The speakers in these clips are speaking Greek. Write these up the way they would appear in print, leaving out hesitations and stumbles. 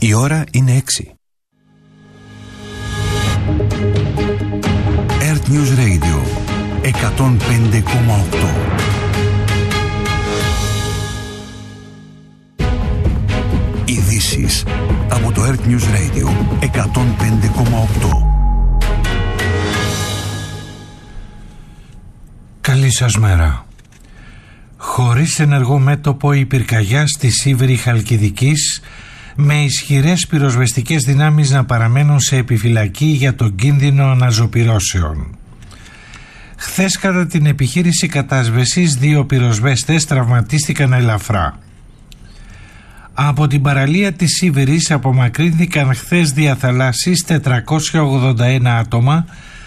Η ώρα είναι 6. Earth News Radio 105,8. Ειδήσεις από το Earth News Radio 105,8. Καλή σας μέρα. Χωρίς ενεργό μέτωπο η πυρκαγιά στη Σίβηρη Χαλκιδικής, με ισχυρές πυροσβεστικές δυνάμεις να παραμένουν σε επιφυλακή για τον κίνδυνο αναζωπυρώσεων. Χθες κατά την επιχείρηση κατάσβεσης 2 πυροσβέστες τραυματίστηκαν ελαφρά. Από την παραλία της Σίβηρης απομακρύνθηκαν χθες διαθαλάσσης 481 άτομα,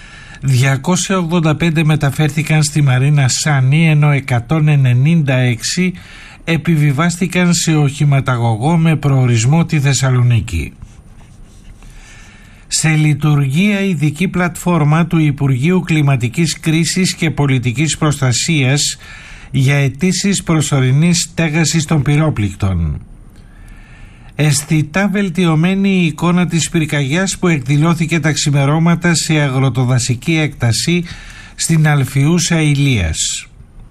285 μεταφέρθηκαν στη Μαρίνα Σάνι, ενώ 196 επιβιβάστηκαν σε οχηματαγωγό με προορισμό τη Θεσσαλονίκη. Σε λειτουργία ειδική πλατφόρμα του Υπουργείου Κλιματικής Κρίσης και Πολιτικής Προστασίας για αιτήσεις προσωρινής στέγασης των πυρόπληκτων. Αισθητά βελτιωμένη η εικόνα της πυρκαγιάς που εκδηλώθηκε τα ξημερώματα σε αγροτοδασική έκταση στην Αλφιούσα Ηλίας.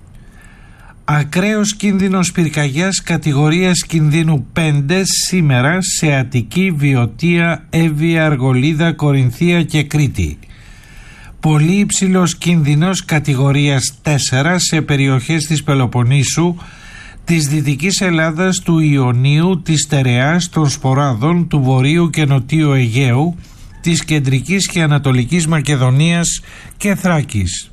Ακραίος κίνδυνος πυρκαγιάς κατηγορίας κινδύνου 5 σήμερα σε Αττική, Βιωτία, Εύβοια, Αργολίδα, Κορινθία και Κρήτη. Πολύ υψηλός κίνδυνος κατηγορίας 4 σε περιοχές της Πελοποννήσου, της Δυτικής Ελλάδας, του Ιωνίου, της Στερεάς, των Σποράδων, του Βορείου και Νοτίου Αιγαίου, της Κεντρικής και Ανατολικής Μακεδονίας και Θράκης.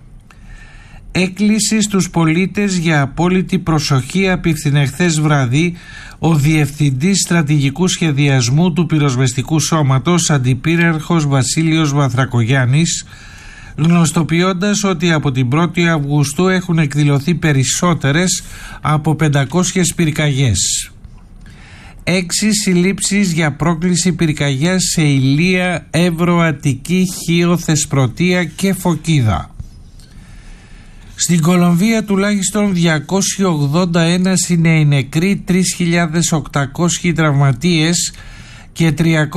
Έκκληση στους πολίτες για απόλυτη προσοχή απίφθινε χθες βράδυ ο Διευθυντής Στρατηγικού Σχεδιασμού του Πυροσβεστικού Σώματος, Αντιπύραρχος Βασίλειος Βαθρακογιάννης, γνωστοποιώντας ότι από την 1η Αυγούστου έχουν εκδηλωθεί περισσότερες από 500 πυρκαγιές. 6 συλλήψεις για πρόκληση πυρκαγιάς σε Ηλία, Εύρο, Αττική, Χίο, Θεσπρωτεία και Φωκίδα. Στην Κολομβία τουλάχιστον 281 είναι οι νεκροί, 3.800 οι τραυματίες και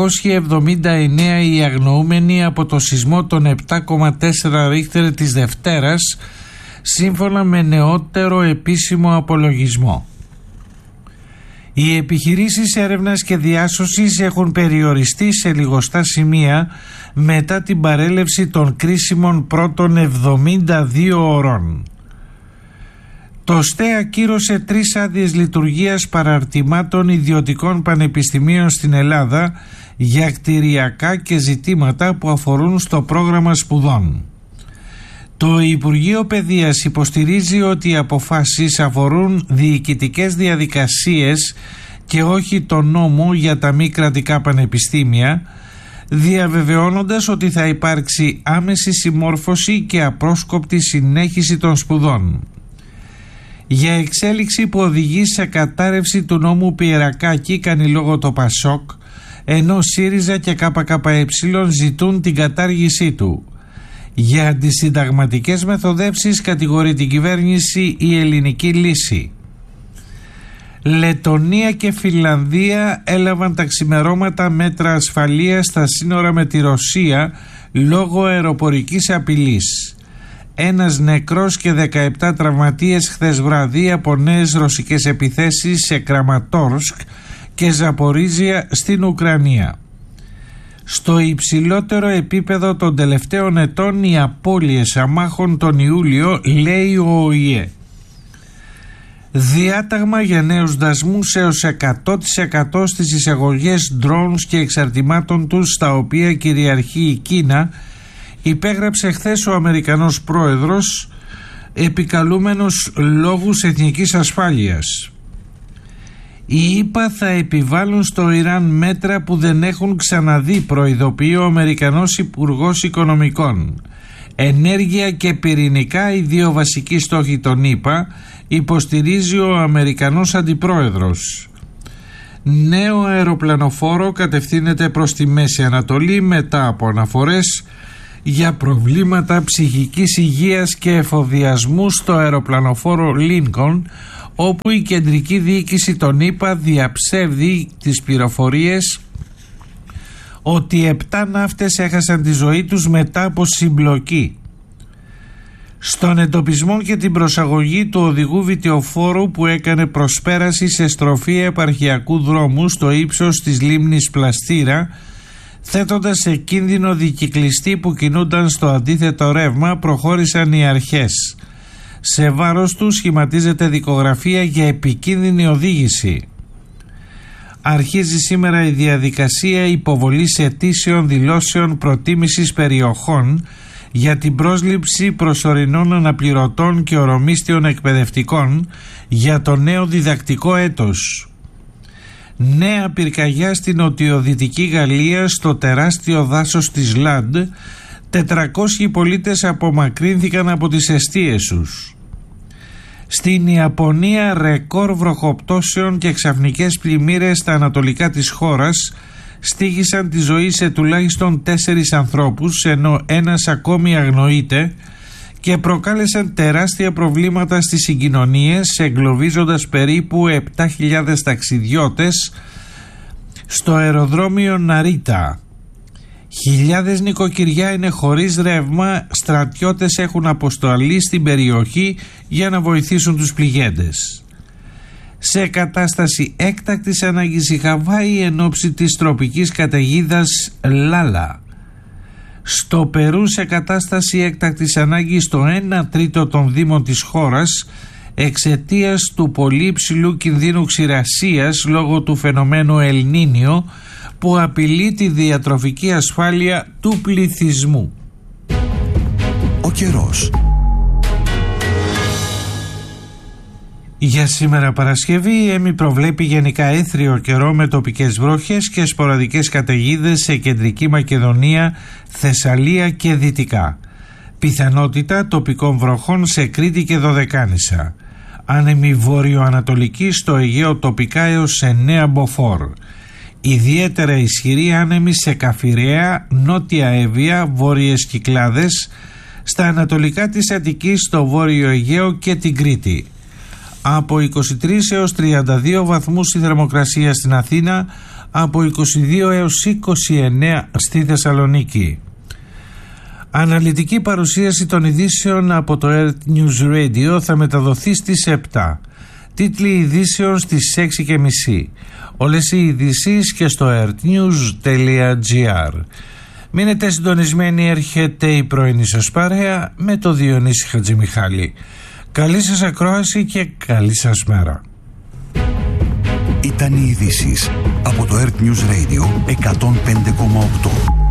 379 οι αγνοούμενοι από το σεισμό των 7,4 Ρίχτερ της Δευτέρας, σύμφωνα με νεότερο επίσημο απολογισμό. Οι επιχειρήσεις έρευνας και διάσωσης έχουν περιοριστεί σε λιγοστά σημεία μετά την παρέλευση των κρίσιμων πρώτων 72 ωρών. Το ΣΤΕ ακύρωσε 3 άδειες λειτουργίας παραρτημάτων ιδιωτικών πανεπιστημίων στην Ελλάδα για κτηριακά και ζητήματα που αφορούν στο πρόγραμμα σπουδών. Το Υπουργείο Παιδείας υποστηρίζει ότι οι αποφάσεις αφορούν διοικητικές διαδικασίες και όχι το νόμο για τα μη κρατικά πανεπιστήμια, διαβεβαιώνοντας ότι θα υπάρξει άμεση συμμόρφωση και απρόσκοπτη συνέχιση των σπουδών. Για εξέλιξη που οδηγεί σε κατάρρευση του νόμου Πιερακάκη κάνει λόγο το ΠΑΣΟΚ, ενώ ΣΥΡΙΖΑ και ΚΚΕ ζητούν την κατάργησή του. Για αντισυνταγματικές μεθοδεύσεις κατηγορεί την κυβέρνηση η Ελληνική Λύση. Λετονία και Φινλανδία έλαβαν τα ξημερώματα μέτρα ασφαλείας στα σύνορα με τη Ρωσία λόγω αεροπορικής απειλής. Ένας νεκρός και 17 τραυματίες χθες βράδυ από νέες ρωσικές επιθέσεις σε Κραματόρσκ και Ζαπορίζια στην Ουκρανία. Στο υψηλότερο επίπεδο των τελευταίων ετών οι απώλειες αμάχων τον Ιούλιο, λέει ο ΟΗΕ. Διάταγμα για νέους δασμούς έως 100% στις εισαγωγές drones και εξαρτημάτων τους, στα οποία κυριαρχεί η Κίνα, υπέγραψε χθες ο Αμερικανός πρόεδρος, επικαλούμενος λόγους εθνικής ασφάλειας. Οι ΗΠΑ θα επιβάλλουν στο Ιράν μέτρα που δεν έχουν ξαναδεί, προειδοποιεί ο Αμερικανός Υπουργός Οικονομικών. Ενέργεια και πυρηνικά, οι 2 βασικοί στόχοι των ΗΠΑ, υποστηρίζει ο Αμερικανός Αντιπρόεδρος. Νέο αεροπλανοφόρο κατευθύνεται προς τη Μέση Ανατολή μετά από αναφορές για προβλήματα ψυχικής υγείας και εφοδιασμού στο αεροπλανοφόρο Lincoln, όπου η κεντρική διοίκηση των ΗΠΑ διαψεύδει τις πληροφορίες ότι 7 ναύτες έχασαν τη ζωή τους μετά από συμπλοκή. Στον εντοπισμό και την προσαγωγή του οδηγού βιτιοφόρου που έκανε προσπέραση σε στροφή επαρχιακού δρόμου στο ύψος της λίμνης Πλαστήρα, θέτοντας σε κίνδυνο δικυκλιστή που κινούνταν στο αντίθετο ρεύμα, προχώρησαν οι αρχές. Σε βάρος του σχηματίζεται δικογραφία για επικίνδυνη οδήγηση. Αρχίζει σήμερα η διαδικασία υποβολής αιτήσεων δηλώσεων προτίμησης περιοχών για την πρόσληψη προσωρινών αναπληρωτών και ορομίστιων εκπαιδευτικών για το νέο διδακτικό έτος. Νέα πυρκαγιά στην νοτιοδυτική Γαλλία, στο τεράστιο δάσος της Λαντ. 400 πολίτες απομακρύνθηκαν από τις εστίες τους. Στην Ιαπωνία, ρεκόρ βροχοπτώσεων και ξαφνικές πλημμύρες στα ανατολικά της χώρας στοίχησαν τη ζωή σε τουλάχιστον 4 ανθρώπους, ενώ ένας ακόμη αγνοείται, και προκάλεσαν τεράστια προβλήματα στις συγκοινωνίες, εγκλωβίζοντας περίπου 7.000 ταξιδιώτες στο αεροδρόμιο Ναρίτα. Χιλιάδες νοικοκυριά είναι χωρίς ρεύμα, στρατιώτες έχουν αποστολή στην περιοχή για να βοηθήσουν τους πληγέντες. Σε κατάσταση έκτακτης ανάγκης η Χαβάη εν ώψη της τροπικής καταιγίδας Λάλα. Στο Περού σε κατάσταση έκτακτης ανάγκης στο 1/3 των δήμων της χώρας εξαιτίας του πολύ υψηλού κινδύνου ξηρασίας λόγω του φαινομένου El Niño που απειλεί τη διατροφική ασφάλεια του πληθυσμού. Ο καιρός. Για σήμερα Παρασκευή η ΕΜΗ προβλέπει γενικά έθριο καιρό με τοπικές βροχές και σποραδικές καταιγίδες σε κεντρική Μακεδονία, Θεσσαλία και Δυτικά. Πιθανότητα τοπικών βροχών σε Κρήτη και Δωδεκάνησα. Άνεμη βόρειο-ανατολική στο Αιγαίο τοπικά έως 9 μποφόρ. Ιδιαίτερα ισχυρή άνεμη σε Καφιρέα, Νότια Εύβοια, Βόρειες Κυκλάδες, στα ανατολικά της Αττικής, στο Βόρειο Αιγαίο και την Κρήτη. Από 23 έως 32 βαθμούς η θερμοκρασία στην Αθήνα, από 22 έως 29 στη Θεσσαλονίκη. Αναλυτική παρουσίαση των ειδήσεων από το Earth News Radio θα μεταδοθεί στις 7. Τίτλοι ειδήσεων στις 6:30. Όλες οι ειδήσεις και στο earthnews.gr. Μείνετε συντονισμένοι, έρχεται η πρωινή σας παρέα με το Διονύση Χατζημιχάλη. Καλή σας ακρόαση και καλή σας μέρα. Ήταν οι ειδήσεις από το Earth News Radio 105,8.